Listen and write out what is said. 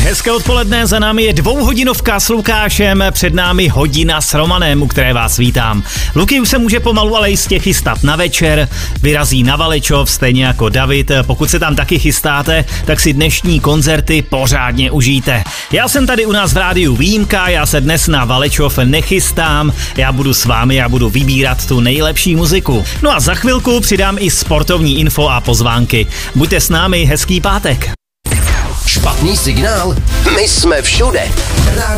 Hezké odpoledne, za námi je 2hodinovka s Lukášem, před námi hodina s Romanem, u které vás vítám. Luky už se může pomalu ale jistě chystat na večer, vyrazí na Valečov, stejně jako David. Pokud se tam taky chystáte, tak si dnešní koncerty pořádně užijte. Já jsem tady u nás v rádiu výjimka, já se dnes na Valečov nechystám, já budu s vámi, já budu vybírat tu nejlepší muziku. No a za chvilku přidám i sportovní info a pozvánky. Buďte s námi, hezký pátek. Špatný signál? My jsme všude.